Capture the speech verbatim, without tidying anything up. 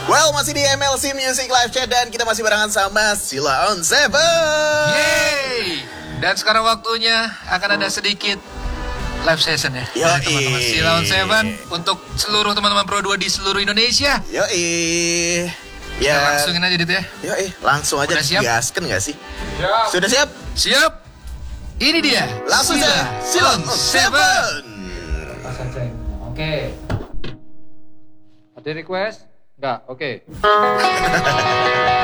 Well, masih di M L C Music Live Chat dan kita masih barengan sama Sheila on Seven. Yeay! Dan sekarang waktunya akan ada sedikit live session ya dari teman-teman Sheila on Seven untuk seluruh teman-teman Pro dua di seluruh Indonesia. Yoi. Ya, Ya, langsungin aja dit ya. yoi, langsung aja Udah siap? digaskan gak sih? Siap. Sudah siap? Siap? Ini dia. Langsung Sheila saja Sheila on on Seven. Seven. Pas saja ini. Oke. Ada request? Enggak, oke.